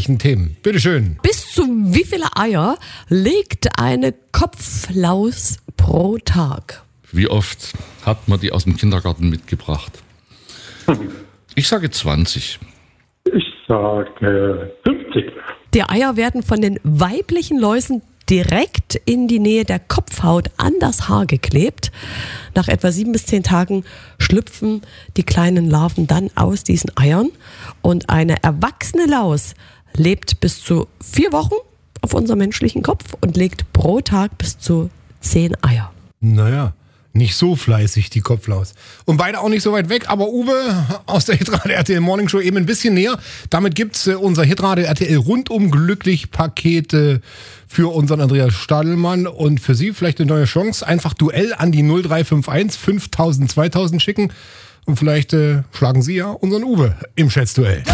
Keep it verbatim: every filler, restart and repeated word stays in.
täglichen Themen. Bitteschön. Bis zu wie viele Eier legt eine Kopflaus pro Tag? Wie oft hat man die aus dem Kindergarten mitgebracht? Ich sage zwanzig. Ich sage fünfzig. Die Eier werden von den weiblichen Läusen direkt in die Nähe der Kopfhaut an das Haar geklebt. Nach etwa sieben bis zehn Tagen schlüpfen die kleinen Larven dann aus diesen Eiern. Und eine erwachsene Laus lebt bis zu vier Wochen auf unserem menschlichen Kopf und legt pro Tag bis zu zehn Eier. Naja, nicht so fleißig, die Kopflaus. Und beide auch nicht so weit weg, aber Uwe aus der Hitradio R T L Morning Show eben ein bisschen näher. Damit gibt's äh, unser Hitradio R T L rundum glücklich Pakete für unseren Andreas Stadelmann und für Sie vielleicht eine neue Chance. Einfach Duell an die null drei fünf eins fünftausend zweitausend schicken und vielleicht äh, schlagen Sie ja unseren Uwe im Schätzduell.